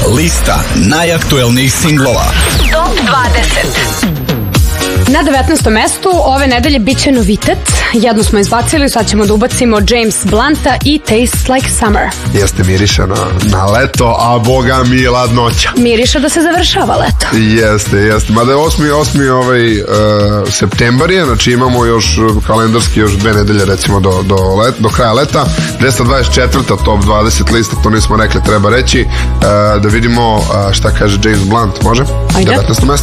Lista najaktuelnijih singlova. Top 20. Na 19. mestu ove nedelje bit će novitet. Jednu smo izbacili, sad ćemo da ubacimo James Blunta i Tastes Like Summer. Jeste, miriše na leto, a boga mi je ladnoća. Miriše da se završava leto. Jeste. Mada je 8. septembar je, znači imamo još kalendarski još 2 nedelje recimo do kraja leta. 224. top 20 lista, to nismo rekli, treba reći. Da vidimo šta kaže James Blunt, može? Ajde. 19. mesto.